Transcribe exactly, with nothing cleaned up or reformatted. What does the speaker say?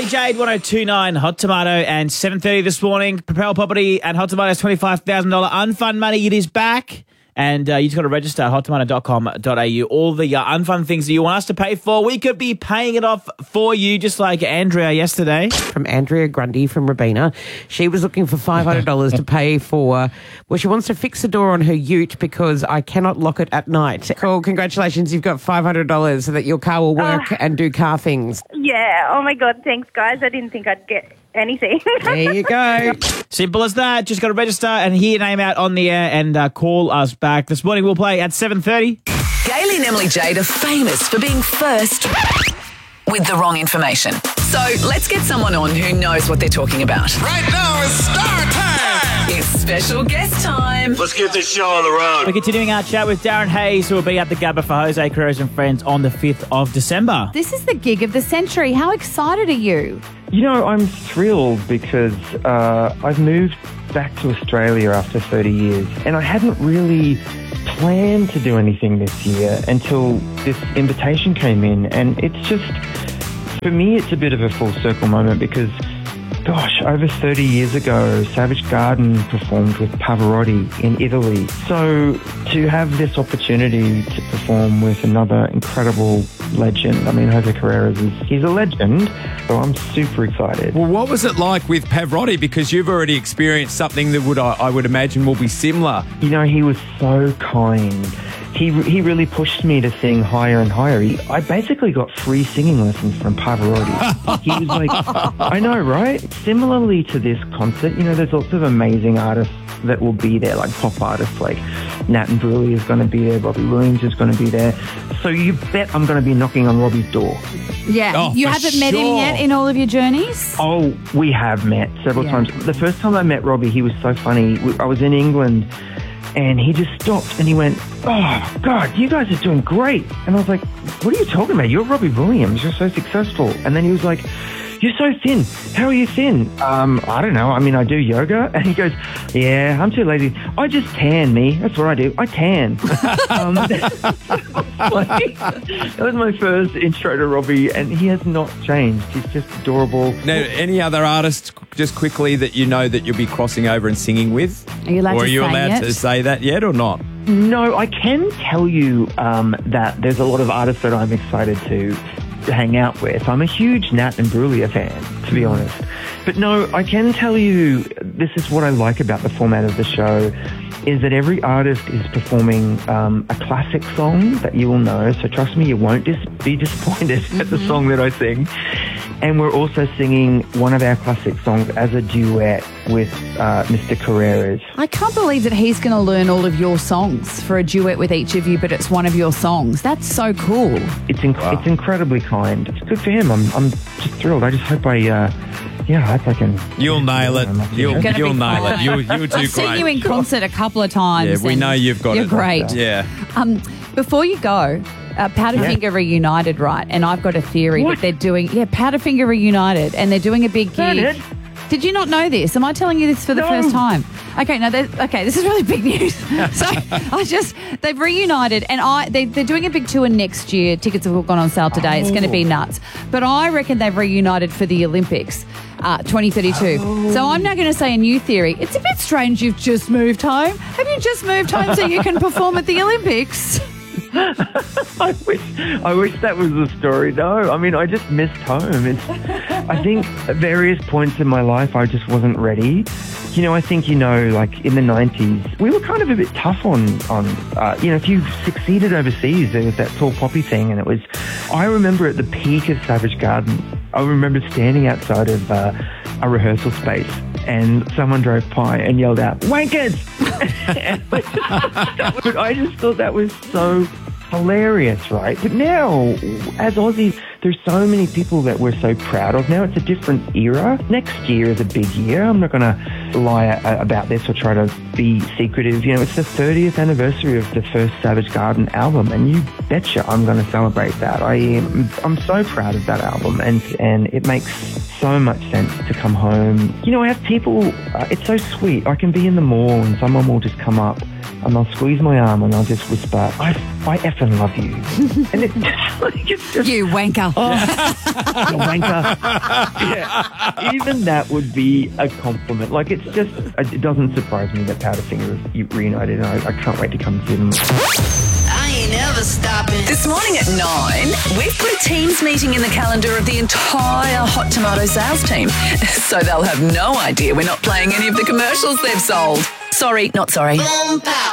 Nelly Jade, one oh two point nine, Hot Tomato, and seven thirty this morning. Propel Property and Hot Tomato's twenty-five thousand dollars unfun money. It is back. And uh, you just got to register at hot tomato dot com dot a u. All the uh, unfun things that you want us to pay for, we could be paying it off for you, just like Andrea yesterday. From Andrea Grundy from Rabina. She was looking for five hundred dollars to pay for, well, she wants to fix the door on her ute because I cannot lock it at night. Cool, congratulations, you've got five hundred dollars so that your car will work uh, and do car things. Yeah, oh my God, thanks guys. I didn't think I'd get anything. There you go. Simple as that. Just got to register and hear your name out on the air and uh, call us back. This morning we'll play at seven thirty. Gayle and Emily Jade are famous for being first with the wrong information. So let's get someone on who knows what they're talking about. Right now it's star time. It's special guest time. Let's get this show on the road. We're continuing our chat with Darren Hayes, who will be at the Gabba for Jose Carreras and Friends on the fifth of December. This is the gig of the century. How excited are you? You know, I'm thrilled because uh, I've moved back to Australia after thirty years and I hadn't really planned to do anything this year until this invitation came in, and it's just, for me, it's a bit of a full circle moment because, gosh, over thirty years ago, Savage Garden performed with Pavarotti in Italy. So to have this opportunity to perform with another incredible legend, I mean, Jose Carreras, is he's a legend, so I'm super excited. Well, what was it like with Pavarotti? Because you've already experienced something that would I, I would imagine will be similar. You know, he was so kind. He he really pushed me to sing higher and higher. He, I basically got free singing lessons from Pavarotti. He was like, I know, right? Similarly to this concert, you know, there's lots of amazing artists that will be there, like pop artists like Nat and Bruley is going to be there, Robbie Williams is going to be there. So you bet I'm going to be knocking on Robbie's door. Yeah. Oh, you for haven't met him sure. yet in all of your journeys? Oh, we have met several Yeah. times. The first time I met Robbie, he was so funny. We- I was in England and he just stopped and he went, oh, God, you guys are doing great. And I was like, what are you talking about? You're Robbie Williams. You're so successful. And then he was like, you're so thin. How are you thin? Um, I don't know. I mean, I do yoga. And he goes, yeah, I'm too lazy. I just tan, me. That's what I do. I tan. um, that was my first intro to Robbie, and he has not changed. He's just adorable. Now, any other artists, just quickly, that you know that you'll be crossing over and singing with? Are you allowed or to are you say allowed it? to say that yet or not? No, I can tell you um, that there's a lot of artists that I'm excited to hang out with. I'm a huge Nat and Bruley fan, to be honest. But no, I can tell you, this is what I like about the format of the show, is that every artist is performing um, a classic song that you will know. So trust me, you won't dis- be disappointed mm-hmm. at the song that I sing. And we're also singing one of our classic songs as a duet with uh, Mister Carreras. I can't believe that he's going to learn all of your songs for a duet with each of you, but it's one of your songs. That's so cool. It's inc- wow. It's incredibly kind. It's good for him. I'm I'm just thrilled. I just hope I, uh, yeah, I hope I can. You'll nail it. You'll, you'll nail it. You, you'll do I've seen great. you in concert a couple of times. Yeah, we and know you've got you're it. You're great. Yeah. Um, before you go, uh, Powderfinger Yeah. reunited, right? And I've got a theory What? that they're doing, yeah, Powderfinger reunited, and they're doing a big That gig. it? Did you not know this? Am I telling you this for the No. first time? Okay, no, they're- okay, this is really big news. So I just, they've reunited, and I they, they're doing a big tour next year. Tickets have all gone on sale today. It's going to be nuts. But I reckon they've reunited for the Olympics, uh, twenty thirty-two. Oh. So I'm now going to say a new theory. It's a bit strange you've just moved home. Have you just moved home so you can perform at the Olympics? I wish I wish that was the story. No, I mean, I just missed home. It's, I think at various points in my life, I just wasn't ready. You know, I think, you know, like in the nineties, we were kind of a bit tough on, on uh, you know, if you succeeded overseas, there was that tall poppy thing. And it was, I remember at the peak of Savage Garden, I remember standing outside of uh, a rehearsal space and someone drove by and yelled out, wankers! But I just thought that was so hilarious, right? But now, as Aussies, there's so many people that we're so proud of now. It's a different era. Next year is a big year. I'm not going to lie a- about this or try to be secretive. You know, it's the thirtieth anniversary of the first Savage Garden album, and you betcha I'm going to celebrate that. I am, I'm so proud of that album, and, and it makes so much sense to come home. You know, I have people, uh, it's so sweet. I can be in the mall and someone will just come up and I'll squeeze my arm and I'll just whisper, I, I effing love you. And it's just like, it's just, You wanker. oh, you pinter. Yeah, even that would be a compliment. Like, it's just, it doesn't surprise me that Powderfinger is reunited, and I, I can't wait to come see them. I ain't ever stopping. This morning at nine, we've put a Teams meeting in the calendar of the entire Hot Tomato sales team. So they'll have no idea we're not playing any of the commercials they've sold. Sorry, not sorry. Boom, pow.